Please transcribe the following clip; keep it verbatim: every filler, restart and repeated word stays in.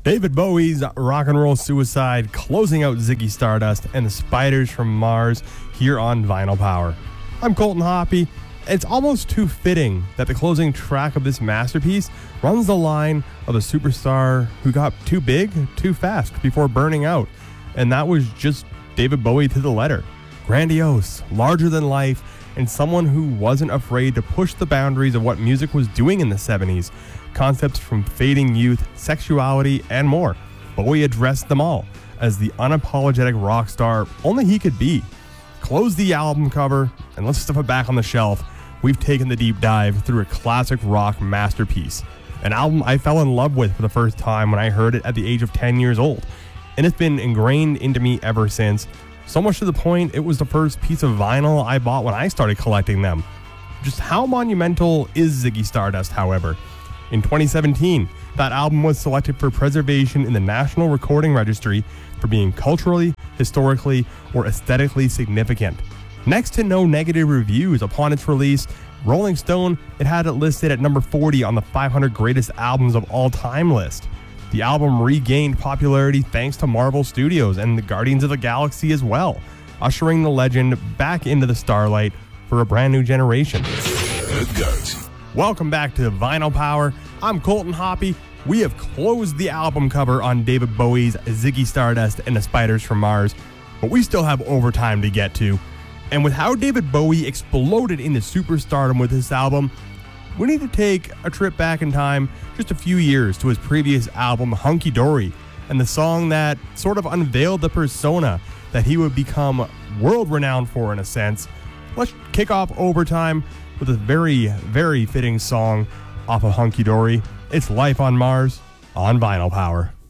David Bowie's Rock and Roll Suicide closing out Ziggy Stardust and the Spiders from Mars here on Vinyl Power. I'm Colton Hoppy. It's almost too fitting that the closing track of this masterpiece runs the line of a superstar who got too big, too fast before burning out. And that was just David Bowie to the letter. Grandiose, larger than life, and someone who wasn't afraid to push the boundaries of what music was doing in the seventies. Concepts from fading youth, sexuality, and more. Bowie addressed them all as the unapologetic rock star only he could be. Close the album cover, and let's stuff it back on the shelf. We've taken the deep dive through a classic rock masterpiece. An album I fell in love with for the first time when I heard it at the age of ten years old. And it's been ingrained into me ever since. So much to the point, it was the first piece of vinyl I bought when I started collecting them. Just how monumental is Ziggy Stardust, however? In twenty seventeen, that album was selected for preservation in the National Recording Registry for being culturally, historically, or aesthetically significant. Next to no negative reviews upon its release, Rolling Stone it had it listed at number forty on the five hundred greatest albums of all time list. The album regained popularity thanks to Marvel Studios and the Guardians of the Galaxy as well, ushering the legend back into the starlight for a brand new generation. Good goat. Welcome back to Vinyl Power. I'm Colton Hoppy. We have closed the album cover on David Bowie's Ziggy Stardust and the Spiders from Mars, but we still have overtime to get to. And with how David Bowie exploded into superstardom with this album, we need to take a trip back in time just a few years to his previous album, Hunky Dory, and the song that sort of unveiled the persona that he would become world-renowned for in a sense. Let's kick off overtime with a very, very fitting song off of Hunky Dory. It's Life on Mars on Vinyl Power.